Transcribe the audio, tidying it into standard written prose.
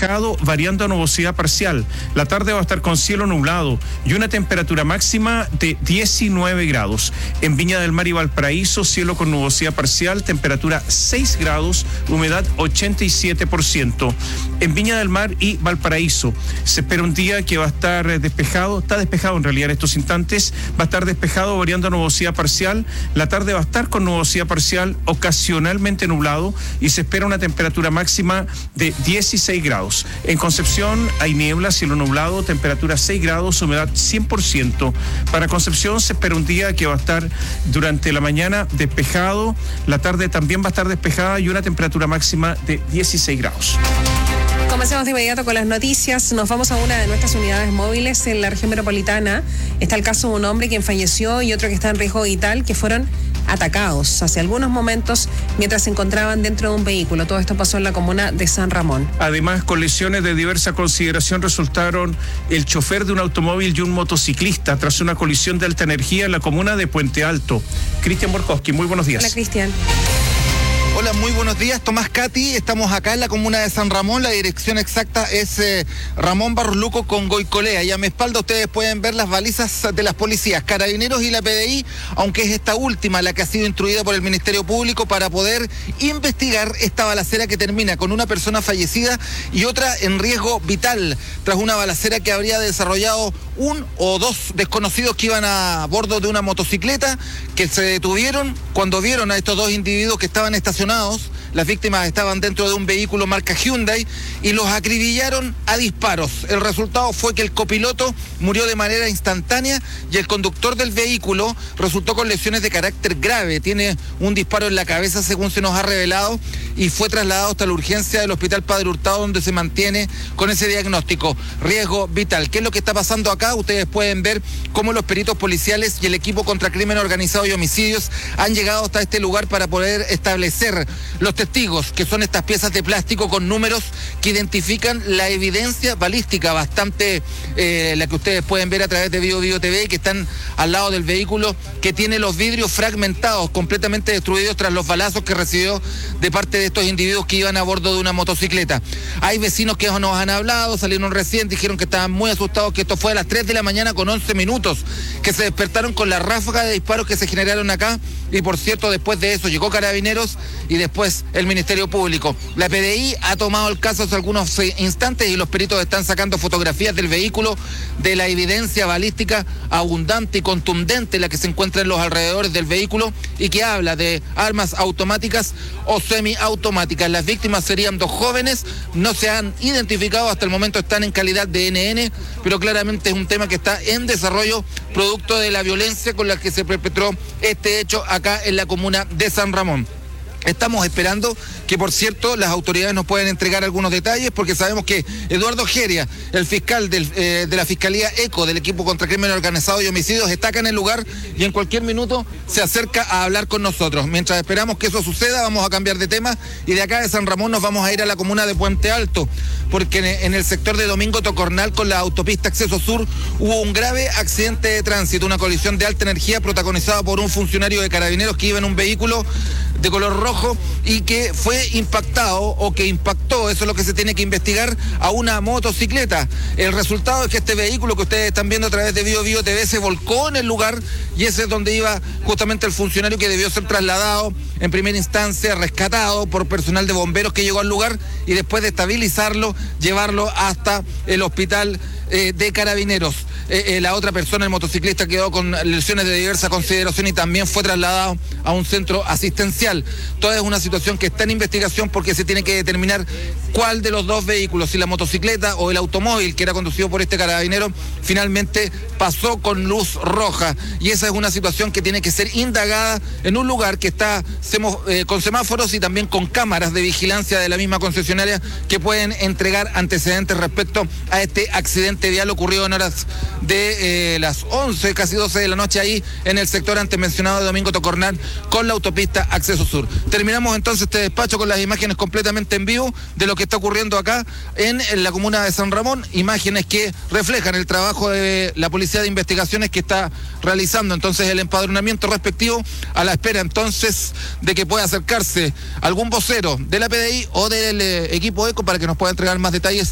despejado, variando a nubosidad parcial. La tarde va a estar con cielo nublado y una temperatura máxima de 19 grados. En Viña del Mar y Valparaíso, cielo con nubosidad parcial, temperatura 6 grados, humedad 87%. En Viña del Mar y Valparaíso se espera un día que va a estar despejado, está despejado en realidad en estos instantes, va a estar despejado, variando a nubosidad parcial. La tarde va a estar con nubosidad parcial, ocasionalmente nublado, y se espera una temperatura máxima de 16 grados. En Concepción hay niebla, cielo nublado, temperatura 6 grados, humedad 100%. Para Concepción se espera un día que va a estar durante la mañana despejado, la tarde también va a estar despejada y una temperatura máxima de 16 grados. Comencemos de inmediato con las noticias. Nos vamos a una de nuestras unidades móviles en la región metropolitana. Está el caso de un hombre quien falleció y otro que está en riesgo vital, que fueron atacados hace algunos momentos mientras se encontraban dentro de un vehículo. Todo esto pasó en la comuna de San Ramón. Además, con lesiones de diversa consideración resultaron el chofer de un automóvil y un motociclista tras una colisión de alta energía en la comuna de Puente Alto. Cristian Borkowski, muy buenos días. Hola, Cristian. Hola, muy buenos días, Tomás, Katy. Estamos acá en la comuna de San Ramón. La dirección exacta es Ramón Barruluco con Goicolea. Y a mi espalda ustedes pueden ver las balizas de las policías, Carabineros y la PDI, aunque es esta última la que ha sido instruida por el Ministerio Público para poder investigar esta balacera que termina con una persona fallecida y otra en riesgo vital, tras una balacera que habría desarrollado un o dos desconocidos que iban a bordo de una motocicleta, que se detuvieron cuando vieron a estos dos individuos que estaban estacionados. Las víctimas estaban dentro de un vehículo marca Hyundai y los acribillaron a disparos. El resultado fue que el copiloto murió de manera instantánea y el conductor del vehículo resultó con lesiones de carácter grave. Tiene un disparo en la cabeza, según se nos ha revelado, y fue trasladado hasta la urgencia del Hospital Padre Hurtado, donde se mantiene con ese diagnóstico, riesgo vital. ¿Qué es lo que está pasando acá? Ustedes pueden ver cómo los peritos policiales y el equipo contra crimen organizado y homicidios han llegado hasta este lugar para poder establecer los testigos, que son estas piezas de plástico con números que identifican la evidencia balística, bastante la que ustedes pueden ver a través de Bio TV, que están al lado del vehículo, que tiene los vidrios fragmentados, completamente destruidos tras los balazos que recibió de parte de estos individuos que iban a bordo de una motocicleta. Hay vecinos que nos han hablado, salieron recién, dijeron que estaban muy asustados, que esto fue a las 3 de la mañana con 11 minutos, que se despertaron con la ráfaga de disparos que se generaron acá. Y por cierto, después de eso llegó Carabineros y después el Ministerio Público. La PDI ha tomado el caso hace algunos instantes y los peritos están sacando fotografías del vehículo, de la evidencia balística abundante y contundente la que se encuentra en los alrededores del vehículo y que habla de armas automáticas o semiautomáticas. Las víctimas serían dos jóvenes, no se han identificado, hasta el momento están en calidad de NN, pero claramente es un tema que está en desarrollo producto de la violencia con la que se perpetró este hecho acá en la comuna de San Ramón. Estamos esperando que, por cierto, las autoridades nos pueden entregar algunos detalles, porque sabemos que Eduardo Geria, el fiscal de la Fiscalía ECO, del equipo contra crimen organizado y homicidios, está acá en el lugar y en cualquier minuto se acerca a hablar con nosotros. Mientras esperamos que eso suceda, vamos a cambiar de tema y de acá de San Ramón nos vamos a ir a la comuna de Puente Alto, porque en el sector de Domingo Tocornal, con la autopista Acceso Sur, hubo un grave accidente de tránsito, una colisión de alta energía protagonizada por un funcionario de Carabineros que iba en un vehículo de color rojo y que fue impactado o que impactó, eso es lo que se tiene que investigar, a una motocicleta. El resultado es que este vehículo que ustedes están viendo a través de Bio TV se volcó en el lugar y ese es donde iba justamente el funcionario que debió ser trasladado en primera instancia, rescatado por personal de bomberos que llegó al lugar y después de estabilizarlo, llevarlo hasta el hospital de Carabineros. La otra persona, el motociclista, quedó con lesiones de diversa consideración y también fue trasladado a un centro asistencial. Toda es una situación que está en investigación porque se tiene que determinar cuál de los dos vehículos, si la motocicleta o el automóvil que era conducido por este carabinero, finalmente pasó con luz roja. Y esa es una situación que tiene que ser indagada en un lugar que está con semáforos y también con cámaras de vigilancia de la misma concesionaria que pueden entregar antecedentes respecto a este accidente vial ocurrido en horas de las 11, casi 12 de la noche ahí en el sector antes mencionado de Domingo Tocornal con la autopista Acceso Sur. Terminamos entonces este despacho con las imágenes completamente en vivo de lo que está ocurriendo acá en la comuna de San Ramón, imágenes que reflejan el trabajo de la Policía de Investigaciones que está realizando entonces el empadronamiento respectivo, a la espera entonces de que pueda acercarse algún vocero de la PDI o del equipo ECO para que nos pueda entregar más detalles